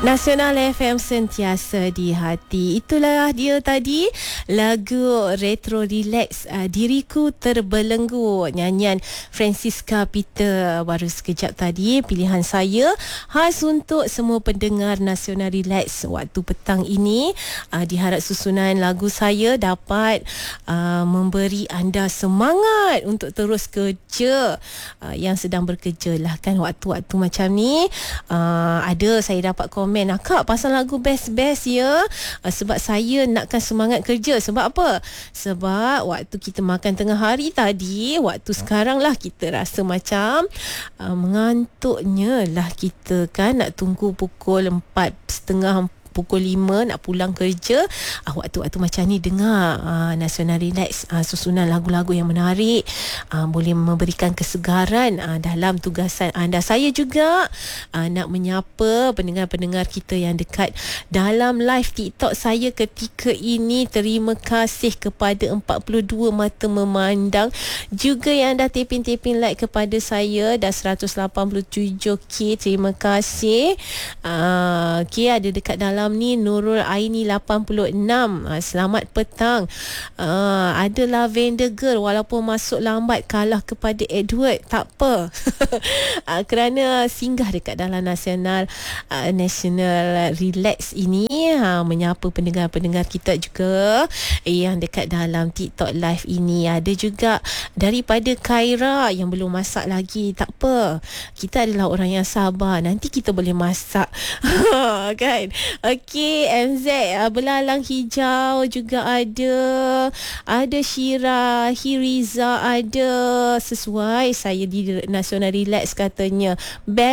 Nasional FM sentiasa di hati. Itulah dia tadi, lagu Retro Relax, Diriku Terbelenggu, nyanyian Francisca Peter. Baru sekejap tadi pilihan saya khas untuk semua pendengar Nasional Relax waktu petang ini. Diharap susunan lagu saya dapat memberi anda semangat untuk terus kerja, yang sedang bekerja lah kan waktu-waktu macam ni. Ada saya dapat komen, "Akak, pasal lagu best-best ya." Sebab saya nakkan semangat kerja. Sebab apa? Sebab waktu kita makan tengah hari tadi, waktu sekarang lah kita rasa macam mengantuknya lah kita kan. Nak tunggu pukul 4:30, pukul 5 nak pulang kerja. Waktu-waktu macam ni dengar Nasional Relax, susunan lagu-lagu yang menarik, boleh memberikan kesegaran dalam tugasan anda. Saya juga nak menyapa pendengar-pendengar kita yang dekat dalam live TikTok saya ketika ini. Terima kasih kepada 42 mata memandang, juga yang dah taping like kepada saya dah 187k. Terima kasih. Okay, ada dekat dalam ni Nurul Aini 86. Selamat petang. Ada Lavender Girl, walaupun masuk lambat kalah kepada Edward, tak apa. Kerana singgah dekat dalam Nasional Relax ini, menyapa pendengar-pendengar kita juga yang dekat dalam TikTok live ini. Ada juga daripada Khaira yang belum masak lagi. Tak apa, kita adalah orang yang sabar, nanti kita boleh masak. Kan? Okey, MZ Belalang Hijau juga ada Syira Hiriza, ada sesuai saya di Nasional Relax katanya